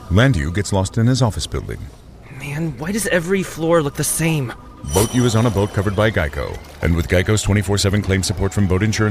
Landu gets lost in his office building. Man, why does every floor look the same? Boat U is on a boat covered by Geico. And with Geico's 24/7 claim support from boat insurance